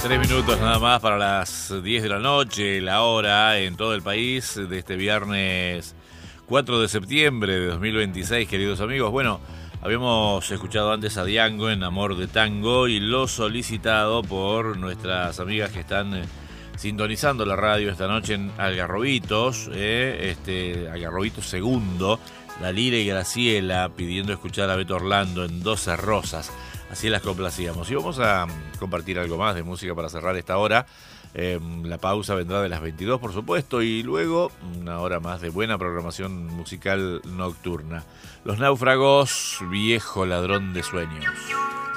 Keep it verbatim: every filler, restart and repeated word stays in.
Tres minutos nada más para las diez de la noche, la hora en todo el país de este viernes cuatro de septiembre de dos mil veintiséis, queridos amigos. Bueno, habíamos escuchado antes a Diango en Amor de Tango y lo solicitado por nuestras amigas que están eh, sintonizando la radio esta noche en Algarrobitos, eh, este, Algarrobitos segundo, la Lira y Graciela pidiendo escuchar a Beto Orlando en doce Rosas. Así las complacíamos. Y vamos a compartir algo más de música para cerrar esta hora. Eh, la pausa vendrá de las veintidós, por supuesto, y luego una hora más de buena programación musical nocturna. Los Náufragos, Viejo Ladrón de Sueños.